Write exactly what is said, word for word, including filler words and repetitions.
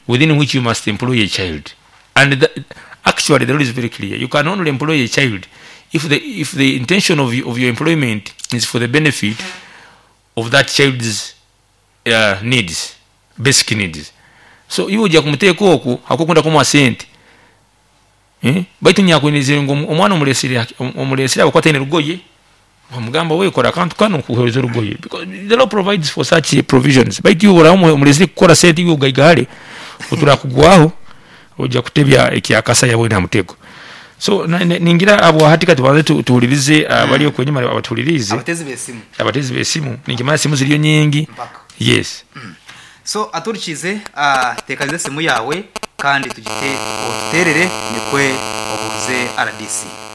within which you must employ a child. And the, actually the rule is very clear. You can only employ a child if the if the intention of you, of your employment is for the benefit of that child's uh, needs, basic needs. So you ujja kumuteka oku akukunda kumwa sente. Eh? Baitu nyakwinizira ngo omwana omulesira omulesira akwata ine rugoye. Omugamba we kola kantu kano kuheza rugoye because the law provides for such provisions. Baitu you ora omulesira kola sente yo gaigale otura kugwaho ojja kutebya ekyakasa yabwe na mutego. So ningira abo hatika tubanze tuulirize abali okwenyuma abatulirize abatezi besimu abatezi besimu ningimanya simu ziliyo nyingi. Yes. Mm. So aturikize uh, tekalize simu yawe kandi tugite otuterere nikwe obuze R D C.